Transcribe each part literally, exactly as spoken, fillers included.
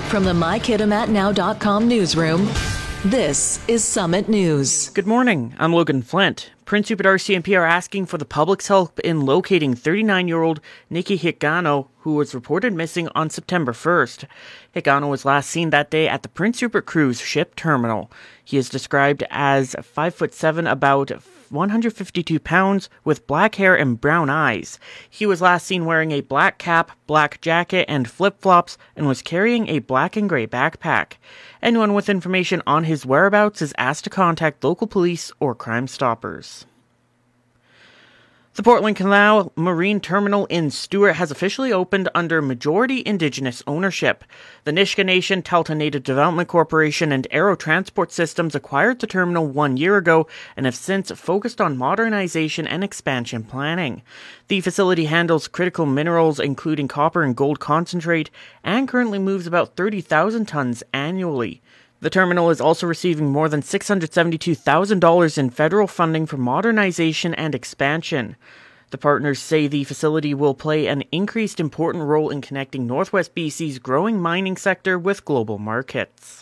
From the my kitimat now dot com newsroom, this is Summit News. Good morning. I'm Logan Flint. Prince Rupert R C M P are asking for the public's help in locating thirty-nine-year-old Nikki Hikano, who was reported missing on September first. Hikano was last seen that day at the Prince Rupert cruise ship terminal. He is described as five foot seven, about one hundred fifty-two pounds, with black hair and brown eyes. He was last seen wearing a black cap, black jacket, and flip-flops, and was carrying a black and gray backpack. Anyone with information on his whereabouts is asked to contact local police or Crime Stoppers. The Portland Canal Marine Terminal in Stewart has officially opened under majority Indigenous ownership. The Nisga'a Nation, Talta Native Development Corporation, and Aero Transport Systems acquired the terminal one year ago and have since focused on modernization and expansion planning. The facility handles critical minerals including copper and gold concentrate and currently moves about thirty thousand tons annually. The terminal is also receiving more than six hundred seventy-two thousand dollars in federal funding for modernization and expansion. The partners say the facility will play an increased important role in connecting Northwest B C's growing mining sector with global markets.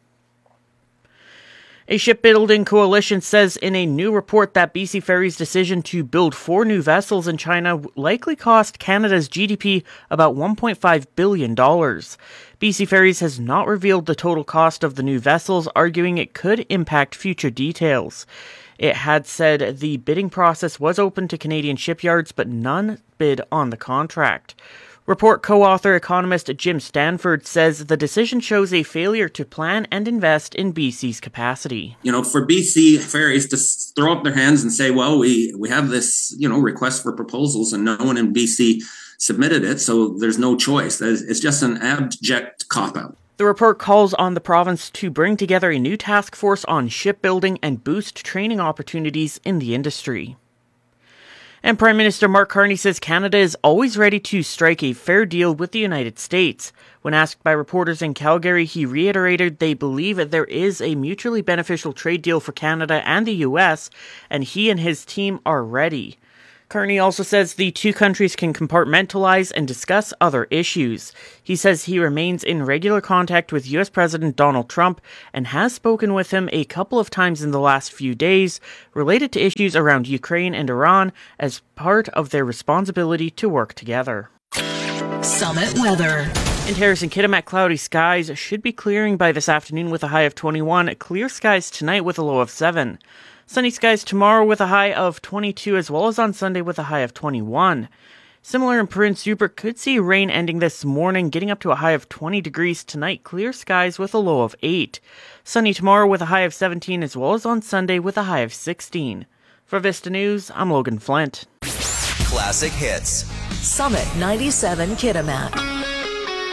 A shipbuilding coalition says in a new report that B C Ferry's decision to build four new vessels in China likely cost Canada's G D P about one point five billion dollars. B C Ferries has not revealed the total cost of the new vessels, arguing it could impact future details. It had said the bidding process was open to Canadian shipyards, but none bid on the contract. Report co-author economist Jim Stanford says the decision shows a failure to plan and invest in B C's capacity. You know, for B C Ferries to throw up their hands and say, well, we, we have this, you know, request for proposals and no one in B C submitted it, so there's no choice. It's just an abject cop-out. The report calls on the province to bring together a new task force on shipbuilding and boost training opportunities in the industry. And Prime Minister Mark Carney says Canada is always ready to strike a fair deal with the United States. When asked by reporters in Calgary, he reiterated they believe there is a mutually beneficial trade deal for Canada and the U S, and he and his team are ready. Carney also says the two countries can compartmentalize and discuss other issues. He says he remains in regular contact with U S President Donald Trump and has spoken with him a couple of times in the last few days related to issues around Ukraine and Iran as part of their responsibility to work together. Summit weather. In Harrison Kitimat, cloudy skies should be clearing by this afternoon with a high of twenty-one. Clear skies tonight with a low of seven. Sunny skies tomorrow with a high of twenty-two, as well as on Sunday with a high of twenty-one. Similar in Prince Rupert, could see rain ending this morning, getting up to a high of twenty degrees tonight. Clear skies with a low of eight. Sunny tomorrow with a high of seventeen, as well as on Sunday with a high of sixteen. For Vista News, I'm Logan Flint. Classic Hits. Summit ninety-seven Kitimat.